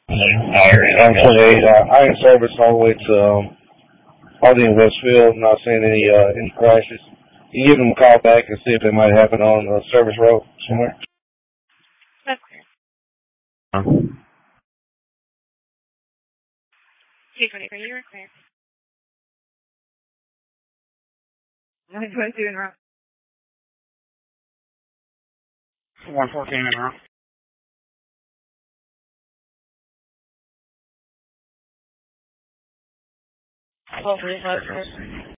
I'm 28. I ain't serviced all the way to Hardy and Westfield. Not seeing any crashes. You give them a call back and see if it might happen on a service road somewhere. That's clear. Uh, 223, you were clear. 122 in a row. 114 in a row. 1245.